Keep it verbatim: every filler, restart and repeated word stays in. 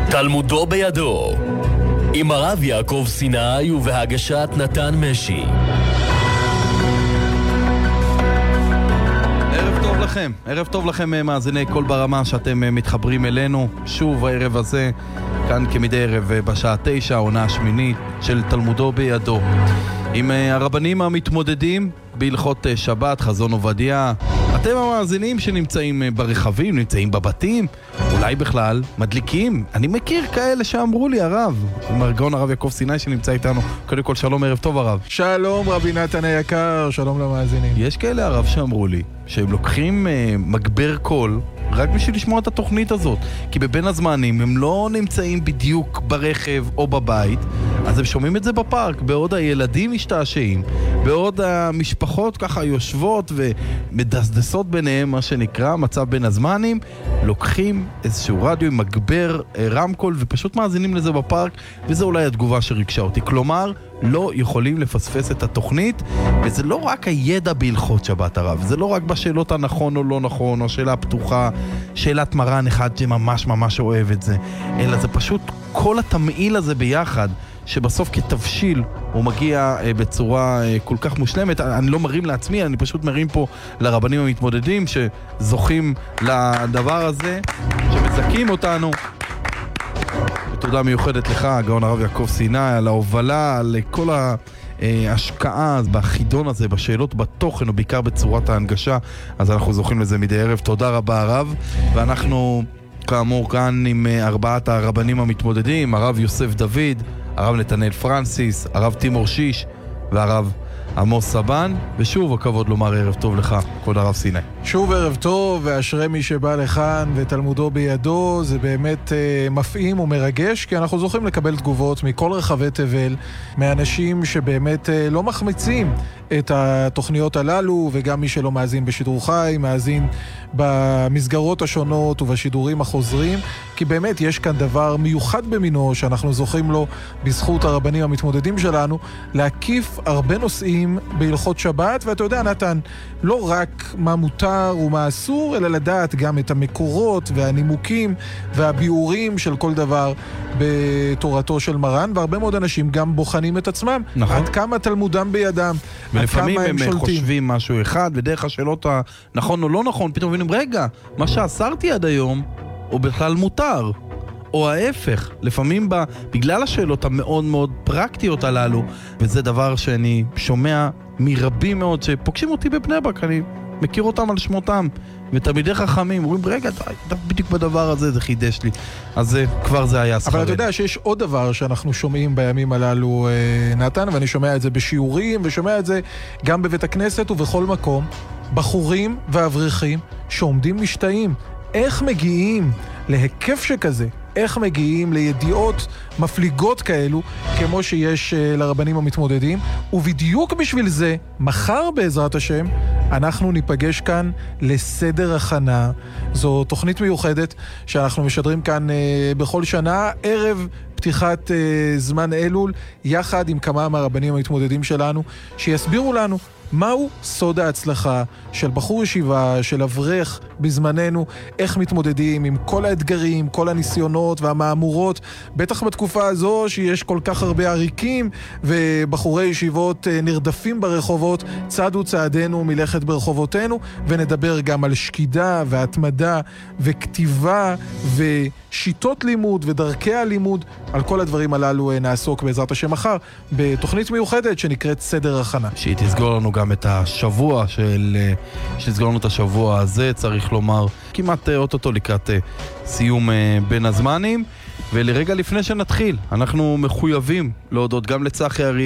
תלמודו בידו, עם הרב יעקב סיני ובהגשת נתן משי. ערב טוב לכם, ערב טוב לכם מאזיני כל ברמה שאתם מתחברים אלינו. שוב הערב הזה, כאן כמדי ערב בשעה תשע, העונה השמינית של תלמודו בידו. עם הרבנים המתמודדים בהלכות שבת, חזון עובדיה. אתם המאזינים שנמצאים ברכבים, נמצאים בבתים, אולי בכלל מדליקים. אני מכיר כאלה שאמרו לי, הרב, עם הגאון הרב יעקב סיני שנמצא איתנו. קודם כל שלום, ערב טוב הרב. שלום רבי נתן היקר, שלום למאזינים. יש כאלה הרב שאמרו לי שהם לוקחים אה, מגבר קול רק בשביל לשמוע את התוכנית הזאת, כי בבין הזמנים הם לא נמצאים בדיוק ברכב או בבית, אז הם שומעים את זה בפארק, בעוד הילדים משתעשעים, בעוד המשפחות ככה יושבות ומדסדסות ביניהם, מה שנקרא מצב בין הזמנים, לוקחים איזשהו רדיו עם מגבר רמקול ופשוט מאזינים לזה בפארק, וזה אולי התגובה שריגשה אותי. כלומר, לא יכולים לפספס את התוכנית, וזה לא רק הידע בהלכות שבת הרב, זה לא רק בשאלות הנכון או לא נכון, או שאלה פתוחה, שאלת מרן אחד שממש ממש אוהב את זה, אלא זה פשוט כל התמעיל הזה ביחד, שבסוף כתבשיל הוא מגיע אה, בצורה אה, כל כך מושלמת. אני לא מרים לעצמי, אני פשוט מרים פה לרבנים המתמודדים שזוכים לדבר הזה, שמזכים אותנו. ותודה מיוחדת לך, הגאון הרב יעקב סיני, על ההובלה, על כל ההשקעה בחידון הזה, בשאלות בתוכן, ובעיקר בצורת ההנגשה. אז אנחנו זוכים לזה מדי ערב. תודה רבה הרב. ואנחנו כאמור כאן עם ארבעת הרבנים המתמודדים, הרב יוסף דוד, הרב נתנאל פרנסיס, הרב תימור שיש והרב עמוס סבן. ושוב הכבוד לומר ערב טוב לך, כבוד הרב סיני. שוב ערב טוב, ואשרי מי שבא לכאן ותלמודו בידו. זה באמת אה, מפעים ומרגש, כי אנחנו זוכים לקבל תגובות מכל רחבי תבל, מאנשים שבאמת אה, לא מחמיצים את התוכניות הללו, וגם מי שלא מאזין בשידור חי, מאזין במסגרות השונות ובשידורים החוזרים, כי באמת יש כאן דבר מיוחד במינו שאנחנו זוכים לו בזכות הרבנים המתמודדים שלנו, להקיף הרבה נושאים בהלכות שבת. ואתה יודע נתן, לא רק מה מותר ומה אסור, אלא לדעת גם את המקורות והנימוקים והביאורים של כל דבר בתורתו של מרן, והרבה מאוד אנשים גם בוחנים את עצמם, נכון. עד כמה תלמודם בידם, ולפעמים הם, הם חושבים משהו אחד, ודרך השאלות הנכון או לא נכון, פתאום מבינים, רגע, מה שאסרתי עד היום, הוא בכלל מותר. או ההפך, לפעמים ב, בגלל השאלות המאוד מאוד פרקטיות הללו, וזה דבר שאני שומע מרבים מאוד שפוגשים אותי בבני ברק, אני מכיר אותם על שמותם, ותלמידי חכמים אומרים, רגע, אתה בדיוק בדבר הזה, זה חידש לי. אז זה, כבר זה היה שכרנו. אבל אתה יודע שיש עוד דבר שאנחנו שומעים בימים הללו, נתן, ואני שומע את זה בשיעורים, ושומע את זה גם בבית הכנסת ובכל מקום, בחורים ואברכים שעומדים משתאים. איך מגיעים להיקף שכזה? איך מגיעים לידיעות מפליגות כאלו, כמו שיש לרבנים המתמודדים? ובדיוק בשביל זה, מחר בעזרת השם, אנחנו ניפגש כאן לסדר הכנה. זו תוכנית מיוחדת שאנחנו משדרים כאן אה, בכל שנה, ערב פתיחת אה, זמן אלול, יחד עם כמה מהרבנים המתמודדים שלנו, שיסבירו לנו מהו סוד ההצלחה של בחור ישיבה, של אברך בזמננו, איך מתמודדים עם כל האתגרים, כל הניסיונות והמאמורות, בטח בתקופה הזו שיש כל כך הרבה עריקים ובחורי ישיבות נרדפים ברחובות. צעדו צעדנו מלכת ברחובותינו, ונדבר גם על שקידה והתמדה וכתיבה ושיטות לימוד ודרכי הלימוד. על כל הדברים הללו נעסוק בעזרת השם מחר בתוכנית מיוחדת שנקראת סדר הכנה, שהיא תסגור לנו גם את השבוע של שתסגור לנו את השבוע הזה, צריך לומר, כמעט אוטוטו לקראת סיום בין הזמנים. ולרגע לפני שנתחיל, אנחנו מחויבים להודות גם לצחי ארי